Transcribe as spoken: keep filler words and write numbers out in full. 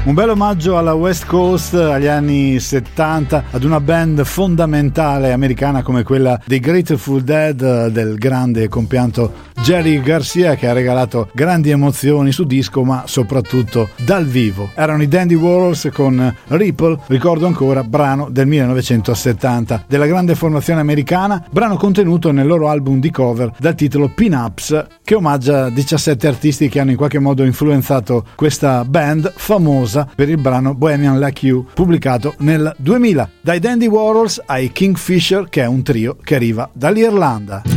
Un bel omaggio alla West Coast, agli anni settanta, ad una band fondamentale americana come quella dei Grateful Dead, del grande e compianto Jerry Garcia, che ha regalato grandi emozioni su disco ma soprattutto dal vivo. Erano i Dandy Warhols con Ripple, ricordo ancora, brano del millenovecentosettanta della grande formazione americana, brano contenuto nel loro album di cover dal titolo Pin-Ups, che omaggia diciassette artisti che hanno in qualche modo influenzato questa band famosa per il brano Bohemian Like You, pubblicato nel duemila. Dai Dandy Warhols ai Kingfisher, che è un trio che arriva dall'Irlanda.